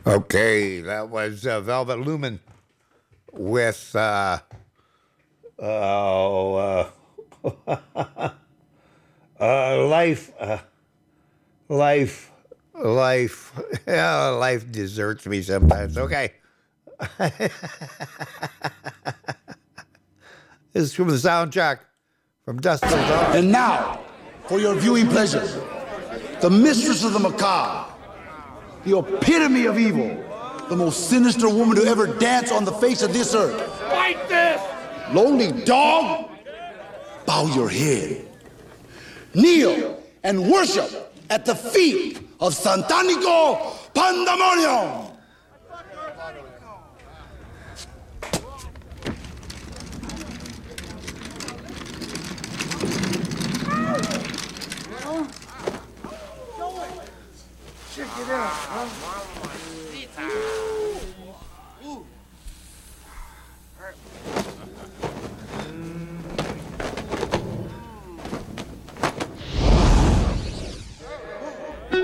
Okay, that was Velvet Lumen with oh, life, life, life. Yeah, life deserts me sometimes. Okay, this is from the soundtrack from Dusk Till Dawn. And now, for your viewing pleasure, the mistress of the macabre, the epitome of evil, the most sinister woman to ever dance on the face of this earth. Fight this! Lowly dog, bow your head. Kneel and worship at the feet of Santanico Pandemonium. Check it out, huh?